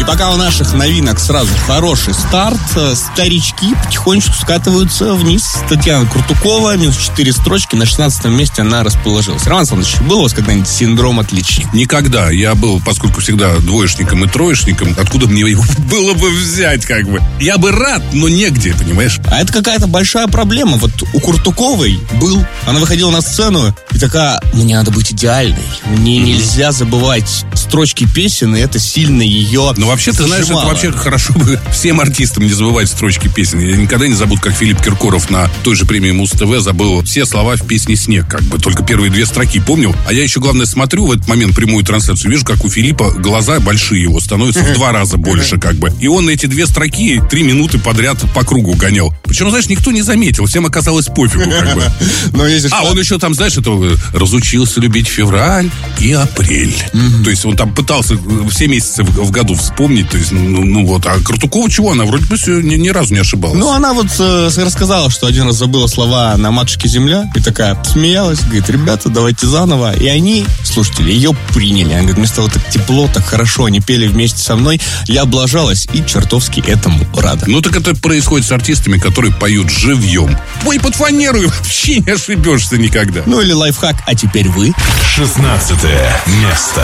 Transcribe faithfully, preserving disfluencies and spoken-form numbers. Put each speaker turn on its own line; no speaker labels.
пока у наших новинок сразу хороший старт, старички потихонечку скатываются вниз. Татьяна Куртукова, минус четыре строчки, на шестнадцатом месте она расположилась. Роман Александрович, был у вас когда-нибудь синдром отличника?
Никогда. Я был, поскольку всегда двоечником и троечником, откуда мне его было бы взять, как бы? Я бы рад, но негде, понимаешь?
А это какая-то большая проблема. Вот у Куртуковой был, она выходила на сцену и такая: мне надо быть идеальной, мне нельзя забывать строчки песен, и это сильно ее
Ну, вообще, ты знаешь, это вообще хорошо бы всем артистам не забывать строчки песен. Я никогда не забуду, как Филипп Киркоров на той же премии Муз-ТВ забыл все слова в песне «Снег», как бы, только первые две строки помнил. А я еще, главное, смотрю в этот момент прямую трансляцию, вижу, как у Филиппа глаза большие его становятся в два раза больше, как бы. И он эти две строки три минуты подряд по кругу гонял. Причем, знаешь, никто не заметил, всем оказалось пофигу, как бы. А он еще там, знаешь, это разучился любить февраль и апрель. То есть он там пытался все месяцы в году вспомнить, то есть, ну, ну вот. А Куртукова чего? Она вроде бы ни, ни разу не ошибалась.
Ну, она вот э, рассказала, что один раз забыла слова «На матушке земля», и такая посмеялась, говорит: ребята, давайте заново. И они, слушатели, ее приняли. Она говорит: мне стало так тепло, так хорошо, они пели вместе со мной, я облажалась и чертовски этому рада.
Ну, так это происходит с артистами, которые поют живьем. Пой под фанеру, и вообще не ошибешься никогда.
Ну, или лайфхак: а теперь вы.
шестнадцатое место.